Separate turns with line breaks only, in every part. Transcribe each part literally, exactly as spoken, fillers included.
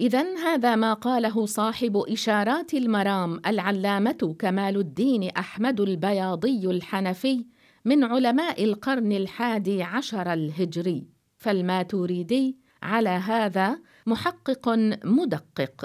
إذن هذا ما قاله صاحب إشارات المرام العلامة كمال الدين أحمد البياضي الحنفي من علماء القرن الحادي عشر الهجري، فالماتوريدي على هذا محقق مدقق.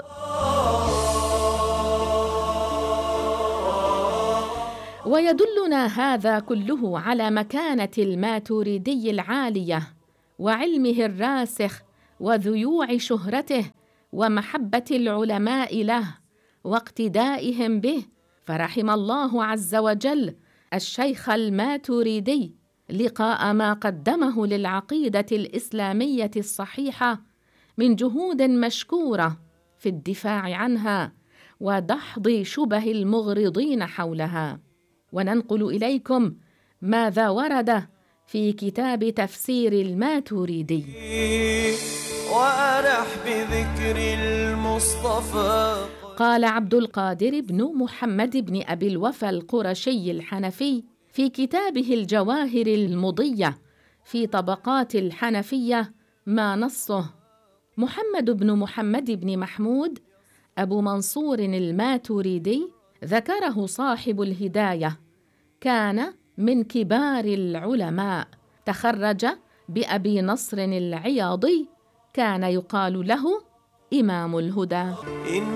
ويدلنا هذا كله على مكانة الماتوريدي العالية وعلمه الراسخ وذيوع شهرته ومحبة العلماء له واقتدائهم به، فرحم الله عز وجل الشيخ الماتوريدي لقاء ما قدمه للعقيدة الإسلامية الصحيحة من جهود مشكورة في الدفاع عنها ودحض شبه المغرضين حولها. وننقل إليكم ماذا ورد في كتاب تفسير الماتوريدي.
وأرح بذكر المصطفى.
قال عبد القادر بن محمد بن أبي الوفا القرشي الحنفي في كتابه الجواهر المضية في طبقات الحنفية ما نصه: محمد بن محمد بن محمود أبو منصور الماتوريدي ذكره صاحب الهداية، كان من كبار العلماء، تخرج بأبي نصر العياضي، كان يقال له إمام الهدى.